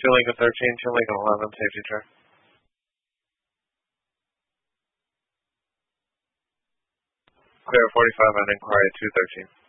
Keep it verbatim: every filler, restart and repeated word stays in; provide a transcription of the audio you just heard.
two Lincoln thirteen, two Lincoln eleven, safety track. Clear forty-five on inquiry two thirteen.